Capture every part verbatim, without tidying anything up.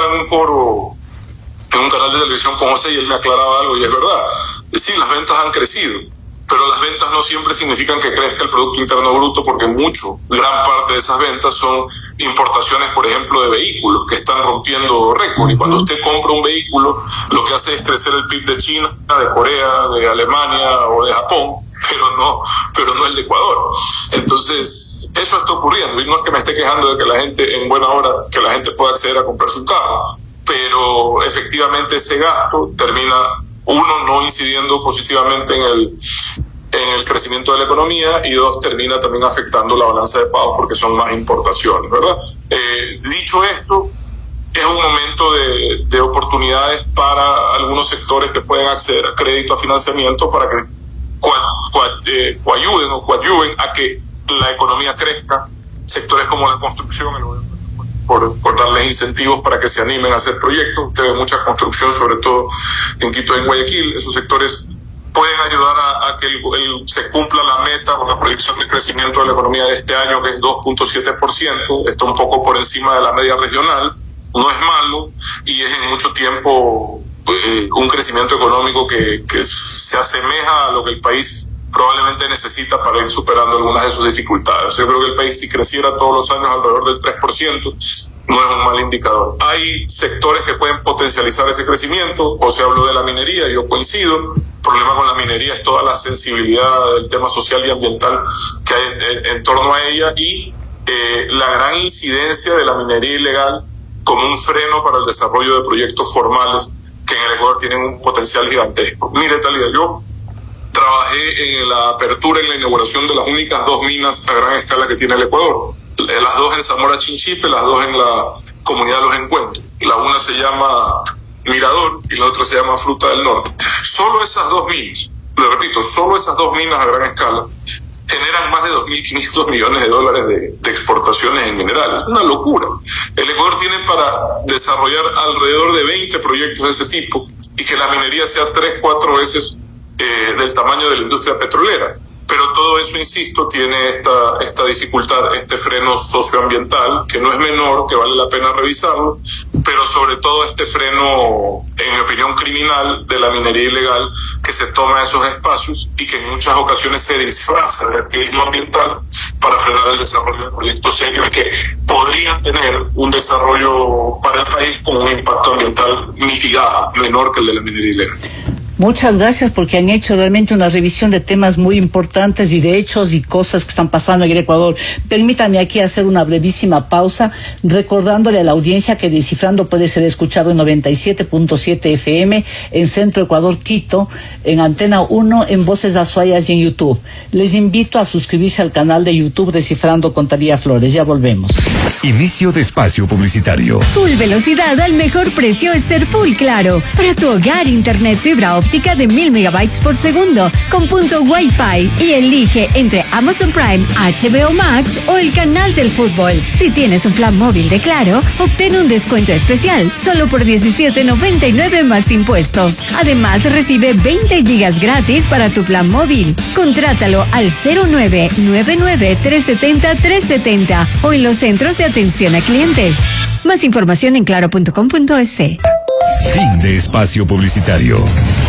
conversaba en un foro, en un canal de televisión con José, y él me aclaraba algo, y es verdad. Sí, las ventas han crecido, pero las ventas no siempre significan que crezca el Producto Interno Bruto, porque mucho, gran parte de esas ventas son importaciones, por ejemplo, de vehículos que están rompiendo récord. Y cuando usted compra un vehículo, lo que hace es crecer el P I B de China, de Corea, de Alemania o de Japón, pero no, pero no el de Ecuador. Entonces, eso está ocurriendo, y no es que me esté quejando de que la gente, en buena hora, que la gente pueda acceder a comprar su carro, pero efectivamente ese gasto termina, uno, no incidiendo positivamente en el en el crecimiento de la economía, y dos, termina también afectando la balanza de pagos porque son más importaciones, ¿verdad? Eh, dicho esto, es un momento de, de oportunidades para algunos sectores que pueden acceder a crédito, a financiamiento, para que cua, cua, eh, coayuden o coadyuven a que la economía crezca. Sectores como la construcción, por, por darles incentivos para que se animen a hacer proyectos. Usted ve mucha construcción, sobre todo en Quito y en Guayaquil. Esos sectores pueden ayudar a, a que el, el, se cumpla la meta o la proyección de crecimiento de la economía de este año, que es dos punto siete por ciento. Está un poco por encima de la media regional, no es malo, y es en mucho tiempo eh, un crecimiento económico que, que se asemeja a lo que el país probablemente necesita para ir superando algunas de sus dificultades. Yo creo que el país, si creciera todos los años alrededor del tres por ciento, no es un mal indicador. Hay sectores que pueden potencializar ese crecimiento. José habló de la minería, yo coincido. El problema con la minería es toda la sensibilidad del tema social y ambiental que hay en, en, en torno a ella, y eh, la gran incidencia de la minería ilegal como un freno para el desarrollo de proyectos formales que en el Ecuador tienen un potencial gigantesco. Mire, Talía, yo trabajé en la apertura, en la inauguración de las únicas dos minas a gran escala que tiene el Ecuador. Las dos en Zamora Chinchipe, las dos en la comunidad de Los Encuentros. La una se llama Mirador y la otra se llama Fruta del Norte. Solo esas dos minas, le repito, solo esas dos minas a gran escala generan más de dos mil quinientos millones de dólares de, de exportaciones en minerales. Es una locura. El Ecuador tiene para desarrollar alrededor de veinte proyectos de ese tipo, y que la minería sea tres, cuatro veces eh, del tamaño de la industria petrolera. Pero todo eso, insisto, tiene esta, esta dificultad, este freno socioambiental, que no es menor, que vale la pena revisarlo, pero sobre todo este freno, en mi opinión, criminal de la minería ilegal, que se toma esos espacios y que en muchas ocasiones se disfraza de activismo ambiental para frenar el desarrollo de proyectos serios que podrían tener un desarrollo para el país con un impacto ambiental mitigado, menor que el de la minería ilegal. Muchas gracias, porque han hecho realmente una revisión de temas muy importantes y de hechos y cosas que están pasando en el Ecuador. Permítame aquí hacer una brevísima pausa, recordándole a la audiencia que Descifrando puede ser escuchado en noventa y siete punto siete F M en Centro Ecuador, Quito, en Antena uno, en Voces Azuayas y en YouTube. Les invito a suscribirse al canal de YouTube Descifrando con Talía Flores. Ya volvemos. Inicio de espacio publicitario. Full velocidad al mejor precio es ser Full Claro. Para tu hogar, internet fibra óptica de mil megabytes por segundo con punto Wi-Fi, y elige entre Amazon Prime, H B O Max o el canal del fútbol. Si tienes un plan móvil de Claro, obtén un descuento especial solo por diecisiete noventa y nueve más impuestos. Además, recibe veinte gigas gratis para tu plan móvil. Contrátalo al cero nueve nueve nueve, tres siete cero, tres siete cero o en los centros de atención a clientes. Más información en claro punto com punto es. Fin de espacio publicitario.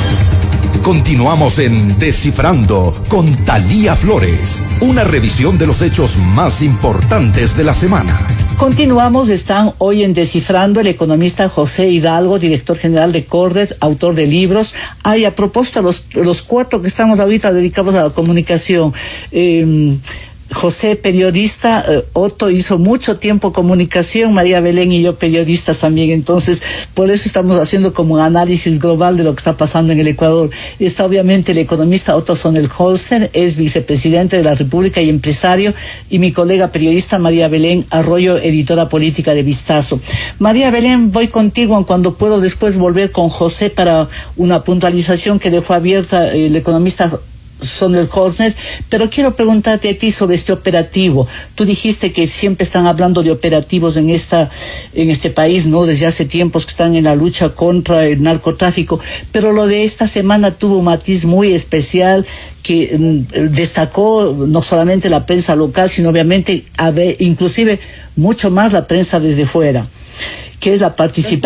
Continuamos en Descifrando con Talía Flores, una revisión de los hechos más importantes de la semana. Continuamos, están hoy en Descifrando el economista José Hidalgo, director general de Cordet, autor de libros. Hay, a propósito, los, los cuatro que estamos ahorita dedicados a la comunicación. Eh, José, periodista, eh, Otto hizo mucho tiempo comunicación, María Belén y yo periodistas también, entonces por eso estamos haciendo como un análisis global de lo que está pasando en el Ecuador. Está obviamente el economista Otto Sonnenholzer, es vicepresidente de la República y empresario, y mi colega periodista María Belén Arroyo, editora política de Vistazo. María Belén, voy contigo, cuando puedo después volver con José para una puntualización que dejó abierta el economista Sonnenholzer, pero quiero preguntarte a ti sobre este operativo. Tú dijiste que siempre están hablando de operativos en esta en este país, ¿no? Desde hace tiempos que están en la lucha contra el narcotráfico, pero lo de esta semana tuvo un matiz muy especial que mm, destacó no solamente la prensa local, sino obviamente a ver, inclusive mucho más la prensa desde fuera, que es la participación